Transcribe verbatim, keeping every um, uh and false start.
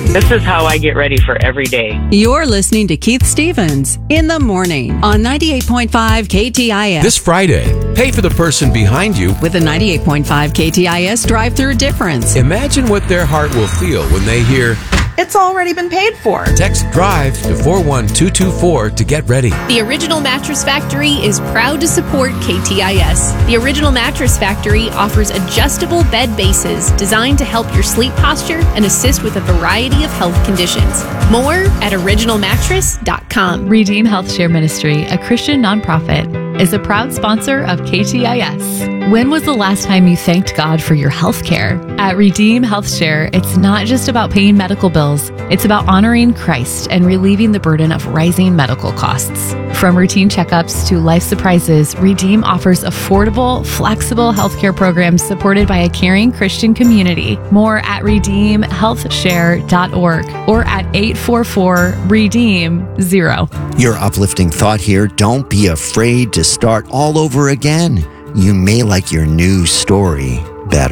This is how I get ready for every day. You're listening to Keith Stevens in the morning on ninety-eight point five K T I S. This Friday, pay for the person behind you With the ninety-eight point five K T I S drive-through difference. Imagine what their heart will feel when they hear, It's already been paid for. text DRIVE to four one two two four to get ready. The Original Mattress Factory is proud to support K T I S. The Original Mattress Factory offers adjustable bed bases designed to help your sleep posture and assist with a variety of health conditions. More at original mattress dot com. Redeem Health Share Ministry, a Christian nonprofit, is a proud sponsor of K T I S. When was the last time you thanked God for your health care? At Redeem Health Share, it's not just about paying medical bills, it's about honoring Christ and relieving the burden of rising medical costs. From routine checkups to life surprises, Redeem offers affordable, flexible healthcare programs supported by a caring Christian community. More at redeem health share dot org or at eight four four redeem zero. Your uplifting thought here, don't be afraid to start all over again. You may like your new story better.